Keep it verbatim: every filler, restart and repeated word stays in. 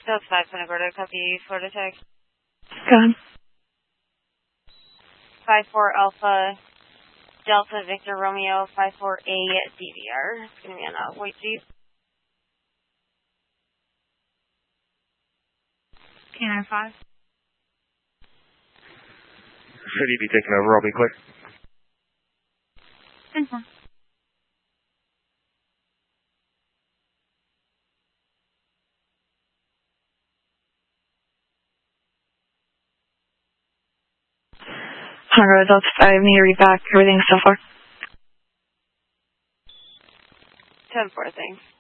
Delta five, Punta Gorda, copy, Florida tag. Go ahead. five four Alpha, Delta Victor Romeo, five four A D V R. It's going to be on a white Jeep. K nine five. City be taking over, I'll be quick. ten four. Honda Delta five, need to read back everything so far. ten four, thanks.